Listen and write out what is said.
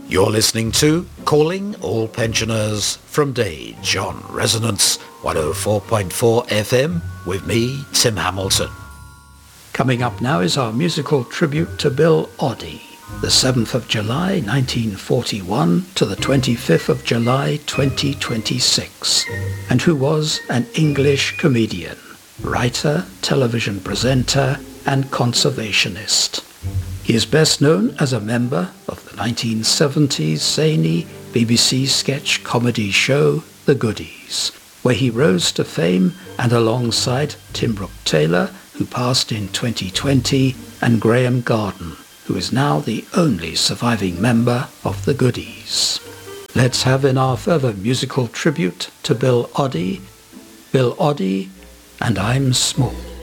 You're listening to Calling All Pensioners from Dage on Resonance 104.4 FM with me, Tim Hamilton. Coming up now is our musical tribute to Bill Oddie, the 7th of July 1941 to the 25th of July 2026, and who was an English comedian, writer, television presenter, and conservationist. He is best known as a member of the 1970s zany BBC sketch comedy show The Goodies, where he rose to fame and alongside Tim Brooke-Taylor, who passed in 2020, and Graham Garden, who is now the only surviving member of The Goodies. Let's have in our further musical tribute to Bill Oddie, and I'm Small.